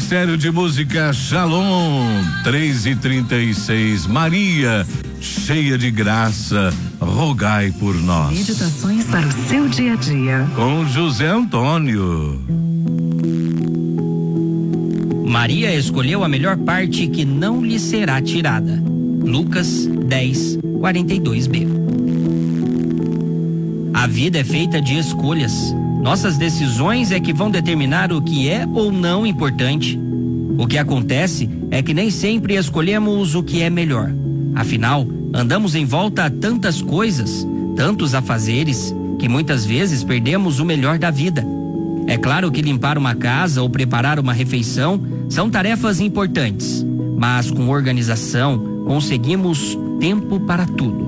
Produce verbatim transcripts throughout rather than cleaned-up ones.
Ministério de Música Shalom, três e trinta e seis. Maria, cheia de graça, rogai por nós. Meditações para o seu dia a dia. Com José Antônio. Maria escolheu a melhor parte que não lhe será tirada. Lucas dez, quarenta e dois b. A vida é feita de escolhas. Nossas decisões é que vão determinar o que é ou não importante. O que acontece é que nem sempre escolhemos o que é melhor. Afinal, andamos em volta a tantas coisas, tantos afazeres, que muitas vezes perdemos o melhor da vida. É claro que limpar uma casa ou preparar uma refeição são tarefas importantes, mas com organização conseguimos tempo para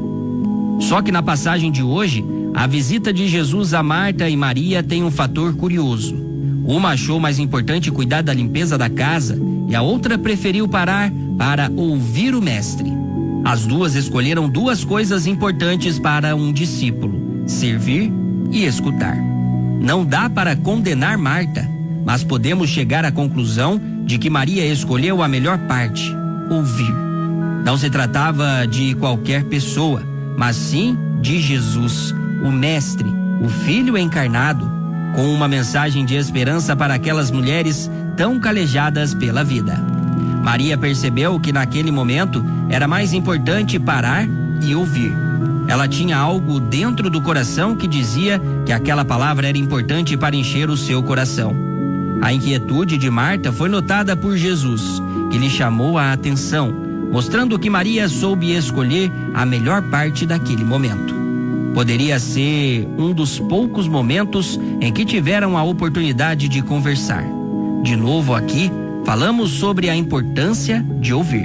tudo. Só que na passagem de hoje, a visita de Jesus a Marta e Maria tem um fator curioso. Uma achou mais importante cuidar da limpeza da casa e a outra preferiu parar para ouvir o mestre. As duas escolheram duas coisas importantes para um discípulo: servir e escutar. Não dá para condenar Marta, mas podemos chegar à conclusão de que Maria escolheu a melhor parte: ouvir. Não se tratava de qualquer pessoa, mas sim de Jesus, o Mestre, o Filho encarnado, com uma mensagem de esperança para aquelas mulheres tão calejadas pela vida. Maria percebeu que naquele momento era mais importante parar e ouvir. Ela tinha algo dentro do coração que dizia que aquela palavra era importante para encher o seu coração. A inquietude de Marta foi notada por Jesus, que lhe chamou a atenção, mostrando que Maria soube escolher a melhor parte daquele momento. Poderia ser um dos poucos momentos em que tiveram a oportunidade de conversar. De novo aqui, falamos sobre a importância de ouvir.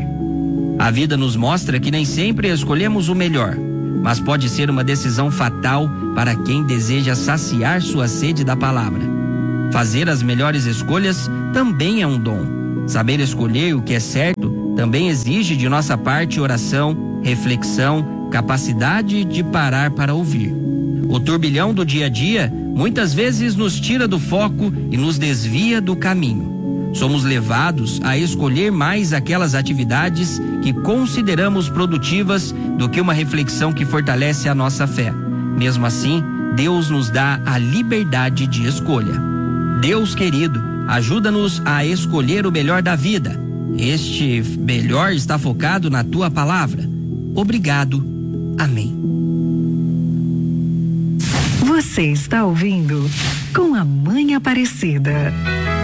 A vida nos mostra que nem sempre escolhemos o melhor, mas pode ser uma decisão fatal para quem deseja saciar sua sede da palavra. Fazer as melhores escolhas também é um dom. Saber escolher o que é certo também exige de nossa parte oração, reflexão, capacidade de parar para ouvir. O turbilhão do dia a dia muitas vezes nos tira do foco e nos desvia do caminho. Somos levados a escolher mais aquelas atividades que consideramos produtivas do que uma reflexão que fortalece a nossa fé. Mesmo assim, Deus nos dá a liberdade de escolha. Deus querido, ajuda-nos a escolher o melhor da vida. Este melhor está focado na tua palavra. Obrigado. Amém. Você está ouvindo Com a Mãe Aparecida.